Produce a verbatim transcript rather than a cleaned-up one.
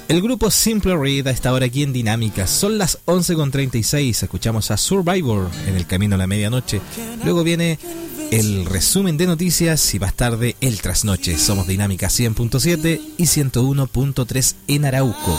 El grupo Simple Red a esta hora aquí en Dinámica. Son las once con treinta y seis. Escuchamos a Survivor en el camino a la medianoche. Luego viene el resumen de noticias y más tarde el trasnoche. Somos Dinámica cien punto siete y ciento uno punto tres en Arauco.